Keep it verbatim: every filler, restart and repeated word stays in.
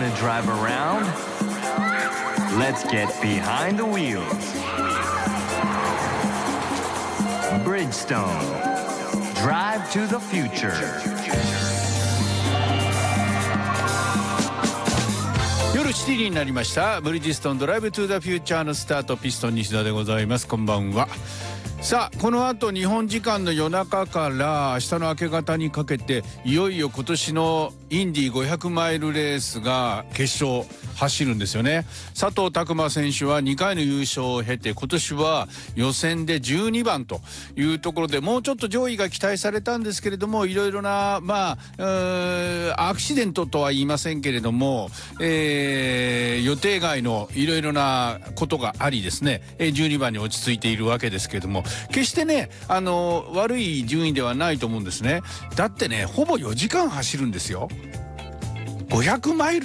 Wanna drive around? Let's get behind the wheels. Bridgestone. Drive to the future. 夜しちじになりました。ブリヂストンドライブトゥザフューチャーのスタート、ピストン西田でございます。こんばんは。さあこの後日本時間の夜中から明日の明け方にかけていよいよ今年のインディごひゃくマイルレースが決勝走るんですよね。佐藤拓磨選手はにかいの優勝を経て今年は予選でじゅうにばんというところでもうちょっと上位が期待されたんですけれども、いろいろなまあアクシデントとは言いませんけれども、えー、予定外のいろいろなことがありですね、じゅうにばんに落ち着いているわけですけれども、決してねあの悪い順位ではないと思うんですね。だってねほぼよじかん走るんですよ。ごひゃくマイル